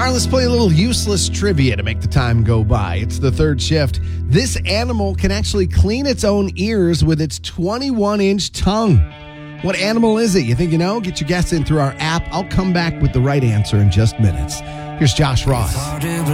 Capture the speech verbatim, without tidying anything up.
right, let's play a little useless trivia to make the time go by. It's the third shift. This animal can actually clean its own ears with its twenty-one inch tongue. What animal is it? You think you know? Get your guess in through our app. I'll come back with the right answer in just minutes. Here's Josh Ross.